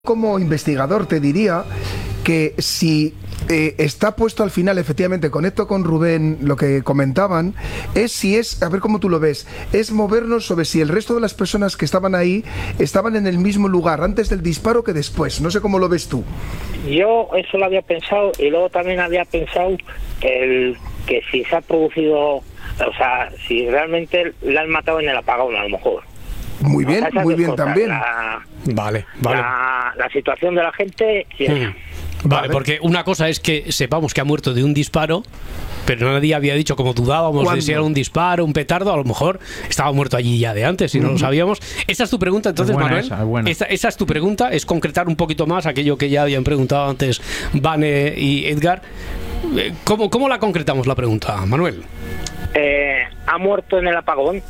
Como investigador te diría que si está puesto al final, efectivamente, conecto con Rubén lo que comentaban, a ver cómo tú lo ves, es movernos sobre si el resto de las personas que estaban ahí estaban en el mismo lugar antes del disparo que después. No sé cómo lo ves tú. Yo eso lo había pensado, y luego también había pensado que si se ha producido, o sea, si realmente la han matado en el apagón, a lo mejor. Muy bien, muy bien también. Vale. La situación de la gente. Vale, porque una cosa es que sepamos que ha muerto de un disparo, pero nadie había dicho, como dudábamos de si era un disparo, un petardo, a lo mejor estaba muerto allí ya de antes, si no lo sabíamos. Esa es tu pregunta, entonces, Manuel. Esa es tu pregunta, es concretar un poquito más aquello que ya habían preguntado antes Vane y Edgar. ¿Cómo la concretamos la pregunta, Manuel? ¿Ha muerto en el apagón?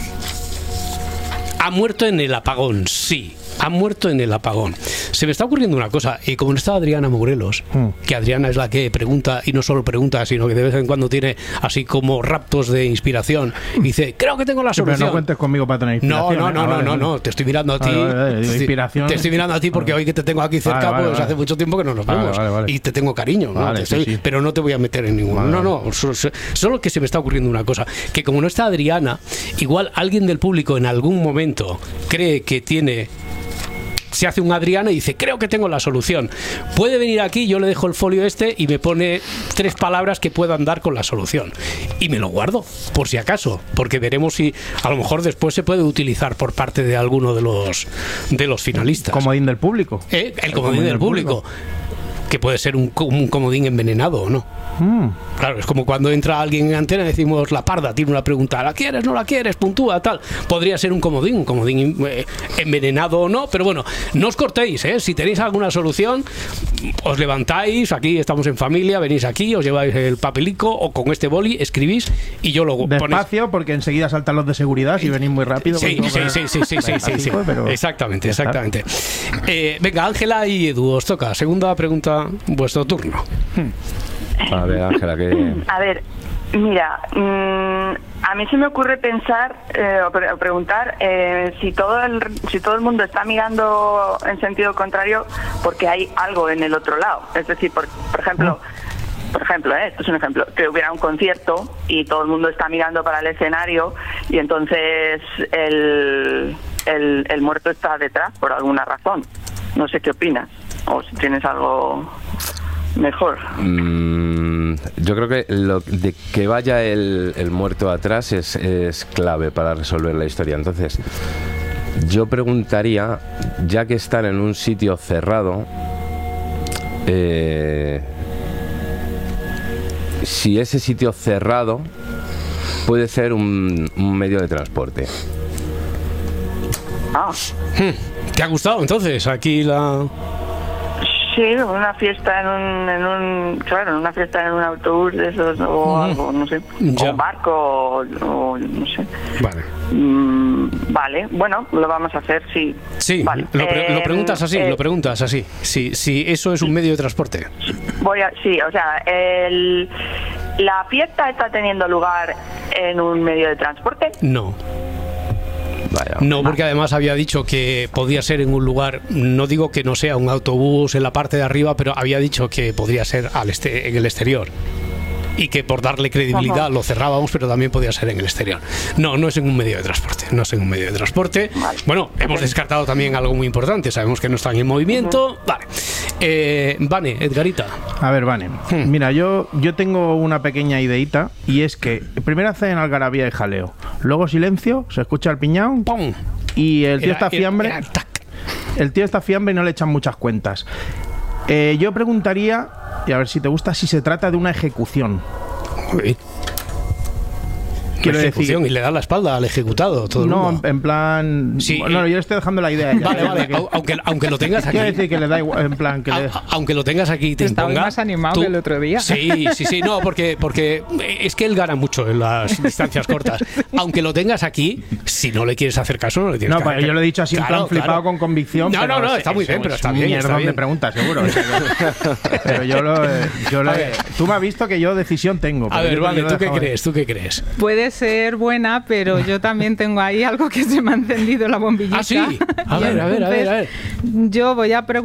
Ha muerto en el apagón, sí. Ha muerto en el apagón. Se me está ocurriendo una cosa, y como no está Adriana Morelos, que Adriana es la que pregunta, y no solo pregunta, sino que de vez en cuando tiene así como raptos de inspiración, y dice, creo que tengo la solución. Pero no cuentes conmigo para tener inspiración. No, te estoy mirando a ti. Inspiración. Te estoy mirando a ti porque hoy que te tengo aquí cerca, pues hace mucho tiempo que no nos vemos. Y te tengo cariño, ¿no? Pero no te voy a meter en ninguno. Solo que se me está ocurriendo una cosa, que como no está Adriana, igual alguien del público en algún momento cree que se hace un Adriana y dice, creo que tengo la solución. Puede venir aquí, yo le dejo el folio y me pone 3 palabras que puedan dar con la solución. Y me lo guardo, por si acaso, porque veremos si a lo mejor después se puede utilizar por parte de alguno de los finalistas. Comodín del público. El comodín del público. Que puede ser un comodín envenenado o no. Claro, es como cuando entra alguien en antena y decimos, la parda tiene una pregunta, ¿la quieres, no la quieres, puntúa, tal? Podría ser un comodín envenenado o no, pero bueno, no os cortéis, si tenéis alguna solución, os levantáis, aquí estamos en familia, venís aquí, os lleváis el papelico o con este boli, escribís y yo lo despacio, porque enseguida saltan los de seguridad si venís muy rápido. Sí. Exactamente. Venga, Ángela y Edu, os toca, segunda pregunta, vuestro turno. A ver, Ángela, A ver, mira, a mí se me ocurre pensar o preguntar si todo el mundo está mirando en sentido contrario porque hay algo en el otro lado. Es decir, por ejemplo, esto es un ejemplo, que hubiera un concierto y todo el mundo está mirando para el escenario y entonces el muerto está detrás por alguna razón. No sé qué opinas, o si tienes algo mejor. Yo creo que lo de que vaya el muerto atrás es clave para resolver la historia. Entonces, yo preguntaría, ya que están en un sitio cerrado, si ese sitio cerrado puede ser un medio de transporte. ¿Te ha gustado entonces aquí la...? Sí, una fiesta en una fiesta en un autobús de esos o algo, no sé, o un barco o no sé. Vale. Vale, bueno, lo vamos a hacer, sí. Sí, vale. Lo preguntas así, si eso es un medio de transporte. ¿La fiesta está teniendo lugar en un medio de transporte? No. No, porque además había dicho que podía ser en un lugar, no digo que no sea un autobús en la parte de arriba, pero había dicho que podría ser en el exterior. Y que por darle credibilidad lo cerrábamos, pero también podía ser en el exterior. No es en un medio de transporte. Vale. Bueno, hemos descartado también algo muy importante. Sabemos que no están en movimiento. Vale. Vane, Edgarita. A ver, Vane. Mira, yo tengo una pequeña ideita, y es que primero hacen algarabía y jaleo, luego silencio, se escucha el piñao, ¡pum! Y el tío está fiambre. El tío está fiambre y no le echan muchas cuentas. Yo preguntaría, y a ver si te gusta, si se trata de una ejecución. Uy. Quiero decir, y le da la espalda al ejecutado. Todo no, el mundo. En plan. Sí, yo le estoy dejando la idea. Vale. Aunque lo tengas aquí. Quiero decir que le da igual, en plan. Aunque lo tengas aquí, te estaba más animado que el otro día. Sí. No, porque es que él gana mucho en las distancias cortas. Aunque lo tengas aquí, si no le quieres hacer caso, no le tienes que hacer. Yo lo he dicho así, en plan flipado con convicción. No, está muy bien, pero está bien. Mierdón de preguntas, seguro. Pero yo lo. Tú me has visto que yo decisión tengo. A ver, vale, ¿tú qué crees? Puede puede ser buena, pero yo también tengo ahí algo que se me ha encendido la bombillita. Ah, sí. A ver. Yo voy a preguntar